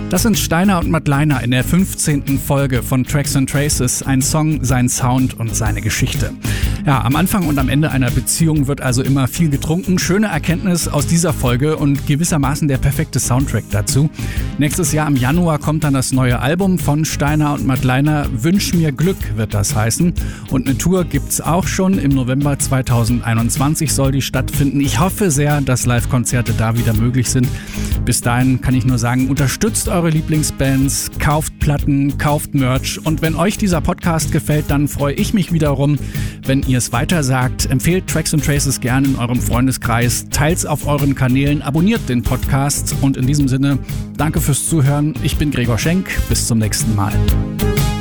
Das sind Steiner und Madleiner in der 15. Folge von Tracks and Traces. Ein Song, sein Sound und seine Geschichte. Ja, am Anfang und am Ende einer Beziehung wird also immer viel getrunken. Schöne Erkenntnis aus dieser Folge und gewissermaßen der perfekte Soundtrack dazu. Nächstes Jahr im Januar kommt dann das neue Album von Steiner und Madleiner. Wünsch mir Glück wird das heißen. Und eine Tour gibt's auch schon. Im November 2021 soll die stattfinden. Ich hoffe sehr, dass Live-Konzerte da wieder möglich sind. Bis dahin kann ich nur sagen, unterstützt eure Lieblingsbands, kauft Platten, kauft Merch. Und wenn euch dieser Podcast gefällt, dann freue ich mich wiederum, wenn ihr es weiter sagt. Empfehlt Tracks and Traces gerne in eurem Freundeskreis, teilt's auf euren Kanälen, abonniert den Podcast und in diesem Sinne, danke fürs Zuhören. Ich bin Gregor Schenk, bis zum nächsten Mal.